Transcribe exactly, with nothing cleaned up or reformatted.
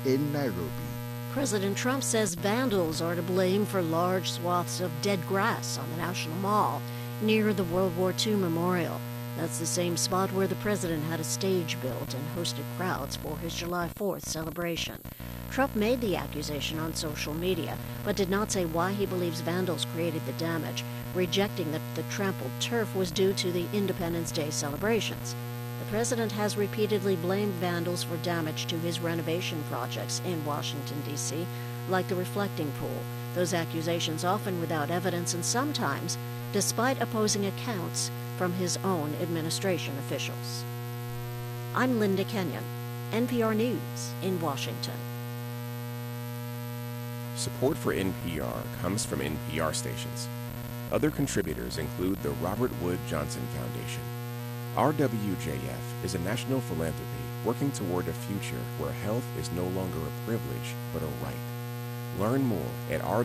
in Nairobi. President Trump says vandals are to blame for large swaths of dead grass on the National Mall near the World War Two Memorial. That's the same spot where the president had a stage built and hosted crowds for his July fourth celebration. Trump made the accusation on social media, but did not say why he believes vandals created the damage, rejecting that the trampled turf was due to the Independence Day celebrations. The president has repeatedly blamed vandals for damage to his renovation projects in Washington, D C, like the reflecting pool. Those accusations often without evidence and sometimes despite opposing accounts from his own administration officials. I'm Linda Kenyon, N P R News in Washington. Support for N P R comes from N P R stations. Other contributors include the Robert Wood Johnson Foundation. R W J F is a national philanthropy working toward a future where health is no longer a privilege but a right. Learn more at r